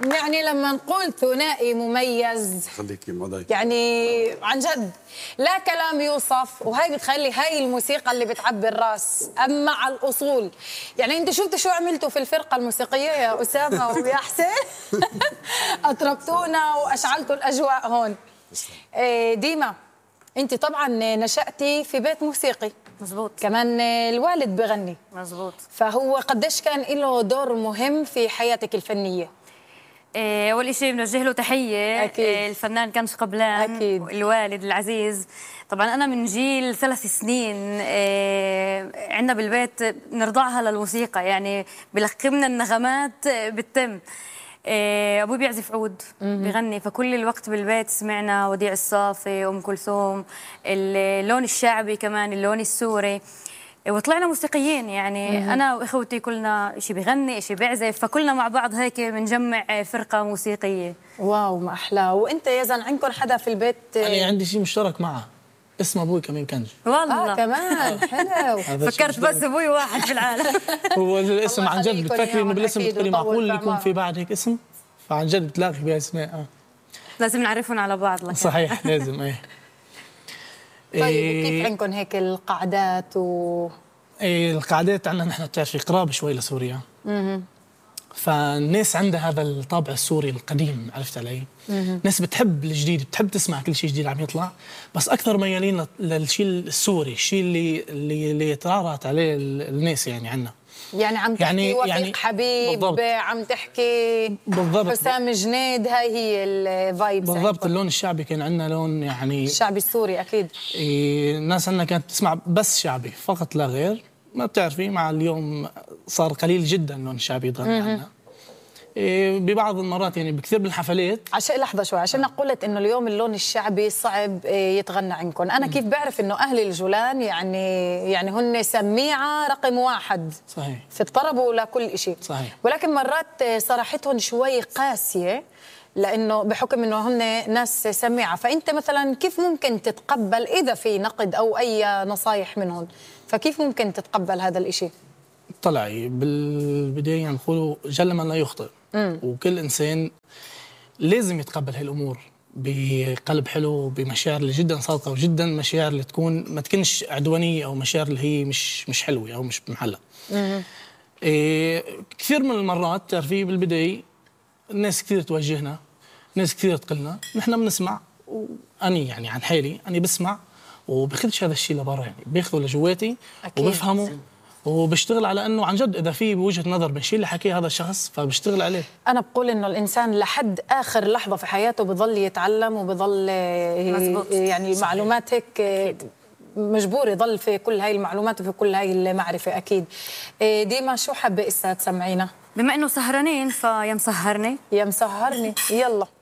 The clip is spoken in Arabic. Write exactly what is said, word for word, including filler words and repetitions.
يعني لما نقول ثنائي مميز خليكي مضي يعني عن جد لا كلام يوصف، وهي بتخلي هاي الموسيقى اللي بتعبي الراس. اما على الاصول يعني انت شفتوا شو عملتوا في الفرقه الموسيقيه يا اسامه ويا حسين؟ اطربتونا واشعلتوا الاجواء هون. ديما انت طبعا نشأتي في بيت موسيقي، مزبوط، كمان الوالد بغني، مزبوط. فهو قديش كان له دور مهم في حياتك الفنيه؟ أول شيء بنوجه له تحية. أكيد. الفنان كانش قبلان، أكيد. الوالد العزيز. طبعا أنا من جيل ثلاث سنين عندنا بالبيت نرضعها للموسيقى، يعني بلقمنا النغمات بالتم. أبوي بيعزف عود، بيغني، فكل الوقت بالبيت سمعنا وديع الصافي، أم كلثوم، اللون الشعبي كمان، اللون السوري، وطلعنا موسيقيين. يعني مم. انا واخوتي كلنا شيء بيغني شيء بيعزف، فكلنا مع بعض هيك بنجمع فرقه موسيقيه. واو ما احلى. وانت يا زن عندكم حدا في البيت؟ انا عندي شيء مشترك معه، اسم ابوي كمان كنج. والله اه كمان حلو. فكرت بس ابوي واحد في العالم. هو الاسم عن جد بتفكري انه بالاسم بتقولي معقول يكون في بعد هيك اسم؟ فعن جد بتلاقي باسماء. اه لازم نعرفهم على بعض لك. صحيح لازم. ايه طيب وكيف عندكم هيك القعدات و ايه القعدات عندنا نحن بتعرفي قراب شوي لسوريا. اها فالناس عندها هذا الطابع السوري القديم، عرفت علي؟ الناس بتحب الجديد، بتحب تسمع كل شيء جديد عم يطلع، بس اكثر ميالين للشيء السوري، الشيء اللي اللي اللي ترعرعت عليه الناس يعني عندنا. يعني عم تحكي يعني وفيق يعني حبيب بالضبط. عم تحكي بالضبط حسام جنيد، هاي هي الفايبس بالضبط عندكم. اللون الشعبي كان عندنا لون يعني الشعبي السوري اكيد. إيه الناس عندنا كانت تسمع بس شعبي فقط لا غير. ما بتعرفي مع اليوم صار قليل جدا اللون الشعبي يتغنى عندنا. إيه ببعض المرات يعني بكثير من الحفلات. عشان لحظه شوي، عشان قلت انه اليوم اللون الشعبي صعب يتغنى عندكم، انا كيف بعرف انه اهل الجولان يعني يعني هن سميعه رقم واحد صحيح في الطرب ولا كل شيء صحيح، ولكن مرات صراحتهم شوي قاسيه لانه بحكم انه هن ناس سميعه. فانت مثلا كيف ممكن تتقبل اذا في نقد او اي نصايح منهم؟ فكيف ممكن تتقبل هذا الشيء؟ طلعي بالبدايه نقولوا جل من لا يخطئ. مم. وكل انسان لازم يتقبل هالامور بقلب حلو، بمشاعر اللي جدا صادقه وجدا مشاعر اللي تكون ما تكونش عدوانيه او مشاعر اللي هي مش مش حلوه او مش بمحلها. إيه كثير من المرات تعرفي بالبدايه الناس كثير توجهنا، ناس كثير تقلنا، نحن بنسمع، واني يعني عن حالي اني بسمع وباخذش هذا الشيء لبرا، يعني باخذه لجواتي وبفهمه وبشتغل على انه عن جد اذا في بوجهه نظر بالشيء اللي حكيه هذا الشخص فبشتغل عليه. انا بقول انه الانسان لحد اخر لحظه في حياته بضل يتعلم وبضل يعني المعلومات هيك مجبور يضل في كل هاي المعلومات وفي كل هاي المعرفه اكيد. ديما شو حابه اسا تسمعينا؟ بما انه سهرانين فيا مسهرني يا مسهرني يلا.